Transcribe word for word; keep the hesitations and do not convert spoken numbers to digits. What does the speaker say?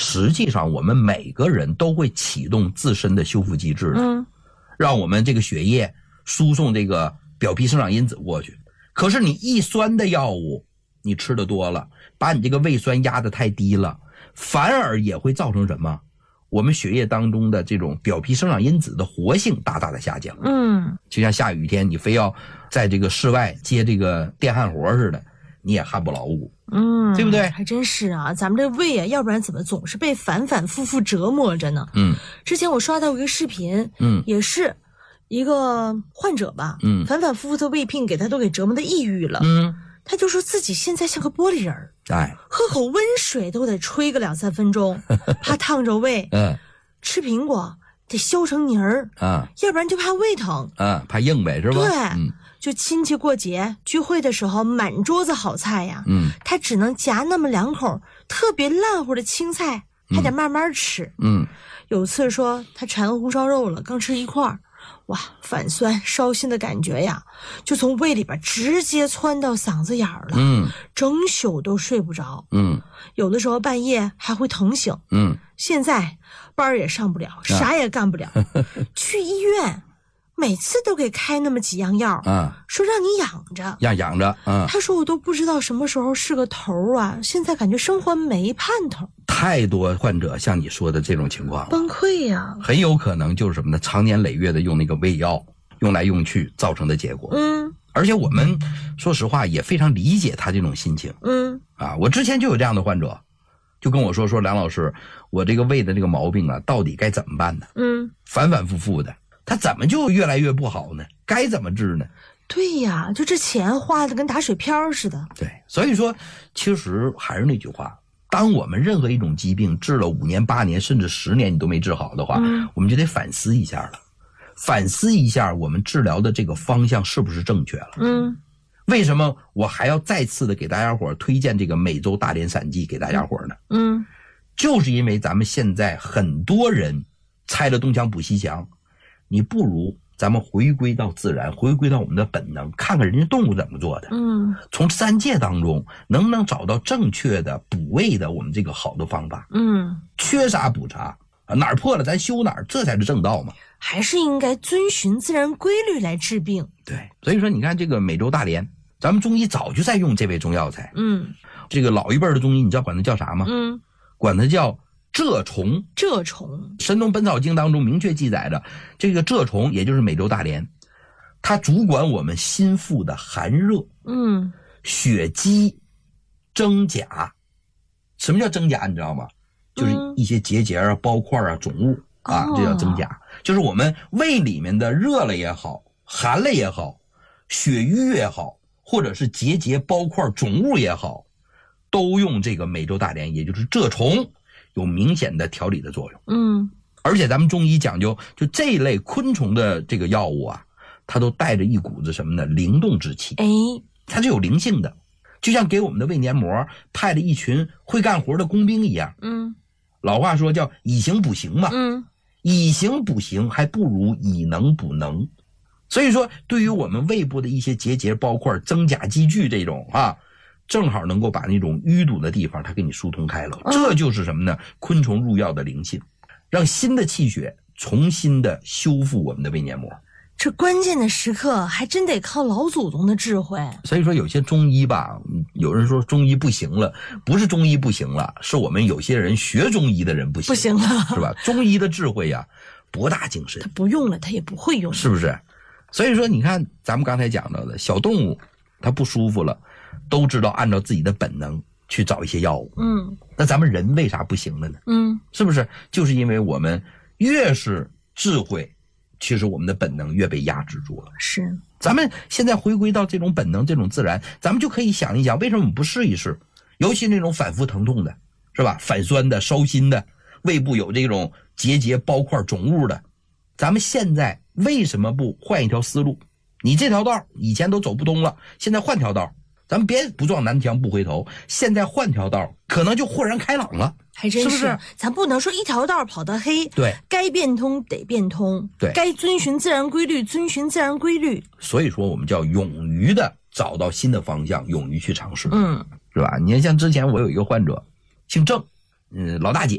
实际上我们每个人都会启动自身的修复机制的， 嗯， 让我们这个血液输送这个表皮生长因子过去。可是你抑酸的药物你吃的多了，把你这个胃酸压得太低了，反而也会造成什么？我们血液当中的这种表皮生长因子的活性大大的下降。 嗯， 就像下雨天你非要在这个室外接这个电焊活似的，你也焊不牢固。 嗯， 对不对？ 还真是啊，咱们这胃啊，要不然怎么总是被反反复复折磨着呢？ 嗯， 之前我刷到一个视频， 嗯， 也是一个患者吧， 嗯， 反反复复的胃病给他都给折磨的抑郁了， 嗯， 他就说自己现在像个玻璃人儿， 哎， 喝口温水都得吹个两三分钟，怕烫着胃， 嗯， 吃苹果得削成泥儿， 啊， 要不然就怕胃疼， 啊，怕硬呗，是吧？ 对， 嗯， 就亲戚过节聚会的时候，满桌子好菜呀， 嗯， 他只能夹那么两口特别烂乎的青菜，还得慢慢吃。 嗯， 有次说他馋红烧肉了，刚吃一块儿，哇，反酸烧心的感觉呀，就从胃里边直接窜到嗓子眼儿了， 嗯， 整宿都睡不着， 嗯， 有的时候半夜还会疼醒， 嗯， 现在班儿也上不了，啥也干不了，去医院。每次都给开那么几样药啊， 说让你养着， 让养着啊。 他说我都不知道什么时候是个头啊，现在感觉生活没盼头。 太多患者像你说的这种情况， 崩溃呀、啊， 很有可能就是什么呢？常年累月的用那个胃药，用来用去造成的结果。 嗯， 而且我们说实话也非常理解他这种心情。 嗯， 啊，我之前就有这样的患者，就跟我说说梁老师，我这个胃的这个毛病啊，到底该怎么办呢？ 嗯， 反反复复的。他怎么就越来越不好呢？该怎么治呢？ 对呀，就这钱花的跟打水漂似的。 对，所以说，其实还是那句话，当我们任何一种疾病治了五年、八年，甚至十年你都没治好的话，嗯、我们就得反思一下了，反思一下我们治疗的这个方向是不是正确了。 嗯， 为什么我还要再次的给大家伙推荐这个美洲大连散剂给大家伙呢？ 嗯， 就是因为咱们现在很多人拆了东墙补西墙。你不如咱们回归到自然，回归到我们的本能，看看人家动物怎么做的。 嗯， 从自然界当中能不能找到正确的补胃的我们这个好的方法？ 嗯， 缺啥补啥，哪儿破了咱修哪儿，这才是正道嘛。 还是应该遵循自然规律来治病。 对，所以说你看这个美洲大连，咱们中医早就在用这味中药材。 嗯， 这个老一辈的中医，你知道管它叫啥吗？ 嗯， 管它叫蛰虫。 蛰虫， 《神农本草经》当中明确记载着，这个蛰虫也就是美洲大连，它主管我们心腹的寒热， 嗯， 血积、真假。什么叫真假？你知道吗？就是一些结节啊、包块啊、肿物啊，这叫真假。就是我们胃里面的热了也好，寒了也好，血瘀也好，或者是结节、包块、肿物也好，都用这个美洲大连，也就是蛰虫。有明显的调理的作用。 嗯， 而且咱们中医讲究，就这一类昆虫的这个药物啊，它都带着一股子什么呢？灵动之气。 哎， 它是有灵性的，就像给我们的胃黏膜派了一群会干活的工兵一样。 嗯， 老话说叫以形补形嘛。 嗯， 以形补形还不如以能补能。所以说，对于我们胃部的一些结节、包块、真假积聚这种啊。正好能够把那种淤堵的地方它给你疏通开了，这就是什么呢？昆虫入药的灵性，让新的气血重新的修复我们的胃黏膜。 这关键的时刻还真得靠老祖宗的智慧。 所以说有些中医吧，有人说中医不行了，不是中医不行了，是我们有些人学中医的人不行， 不行了， 是吧？中医的智慧呀，博大精深， 他不用了，他也不会用， 是不是？所以说你看咱们刚才讲到的小动物，它不舒服了。都知道按照自己的本能去找一些药物， 嗯， 那咱们人为啥不行了呢？ 嗯， 是不是？就是因为我们越是智慧，其实我们的本能越被压制住了。 是， 咱们现在回归到这种本能、这种自然，咱们就可以想一想，为什么我们不试一试？尤其那种反复疼痛的，是吧？反酸的、烧心的，胃部有这种结节、包块、肿物的，咱们现在为什么不换一条思路？你这条道以前都走不通了，现在换条道。咱们别不撞南墙不回头，现在换条道，可能就豁然开朗了， 还真是。 是不是？ 咱不能说一条道跑到黑， 对， 该变通得变通， 对， 该遵循自然规律，遵循自然规律。 所以说，我们叫勇于的找到新的方向，勇于去尝试， 嗯， 是吧？你看，像之前我有一个患者，姓郑，嗯，老大姐。